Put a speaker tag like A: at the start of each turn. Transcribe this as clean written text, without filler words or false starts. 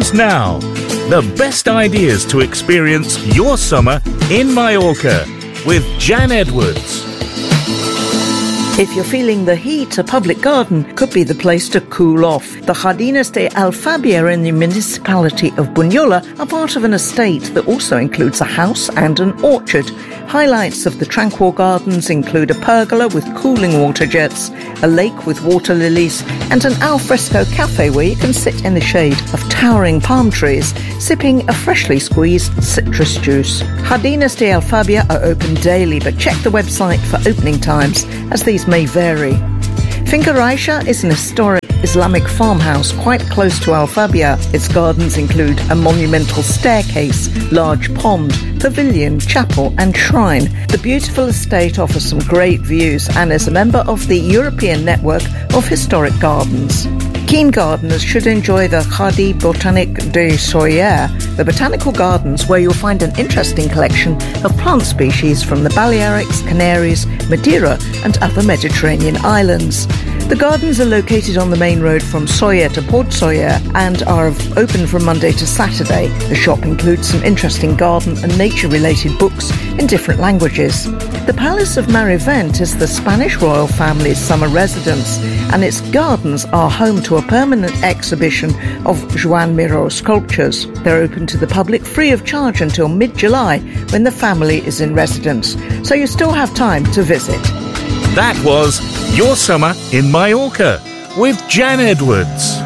A: Vacations Now. The best ideas to experience your summer in Mallorca with Jan Edwards.
B: If you're feeling the heat, a public garden could be the place to cool off. The Jardines de Alfabia in the municipality of Bunyola are part of an estate that also includes a house and an orchard. Highlights of the tranquil gardens include a pergola with cooling water jets, a lake with water lilies, and an alfresco cafe where you can sit in the shade of towering palm trees, sipping a freshly squeezed citrus juice. Jardines de Alfabia are open daily, but check the website for opening times, as these may vary. Finca Raisha is an historic Islamic farmhouse quite close to Alfabia. Its gardens include a monumental staircase, large pond, pavilion, chapel and shrine. The beautiful estate offers some great views and is a member of the European Network of Historic Gardens. Keen gardeners should enjoy the Jardin Botanique de Soyer, the botanical gardens where you'll find an interesting collection of plant species from the Balearics, Canaries, Madeira and other Mediterranean islands. The gardens are located on the main road from Soyer to Port Soyer and are open from Monday to Saturday. The shop includes some interesting garden and nature-related books in different languages. The Palace of Marivent is the Spanish royal family's summer residence, and its gardens are home to a permanent exhibition of Joan Miró sculptures. They're open to the public free of charge until mid-July when the family is in residence, so you still have time to visit.
A: That was Your Summer in Mallorca with Jan Edwards.